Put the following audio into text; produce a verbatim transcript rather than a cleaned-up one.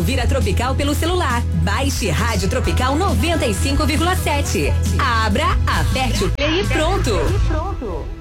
ouvir a Tropical pelo celular. Baixe Rádio Tropical noventa e cinco vírgula sete. Abra, aperte o play e pronto.